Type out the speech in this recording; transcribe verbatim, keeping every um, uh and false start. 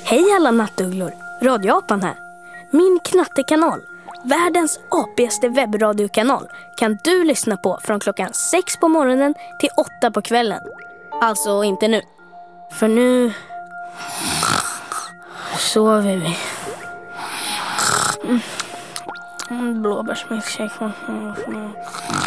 Hej alla nattugglor, Radioapan här. Min knattekanal, världens apigaste webbradiokanal, kan du lyssna på från klockan sex på morgonen till åtta på kvällen. Alltså inte nu, för nu sover vi. Mm. Blåbärsmilkshake.